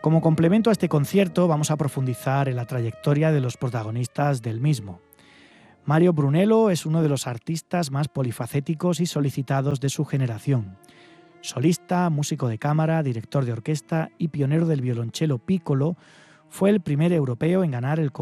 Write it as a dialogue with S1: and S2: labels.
S1: Como complemento a este concierto vamos a profundizar en la trayectoria de los protagonistas del mismo. Mario Brunello es uno de los artistas más polifacéticos y solicitados de su generación. Solista, músico de cámara, director de orquesta y pionero del violonchelo piccolo, fue el primer europeo en ganar el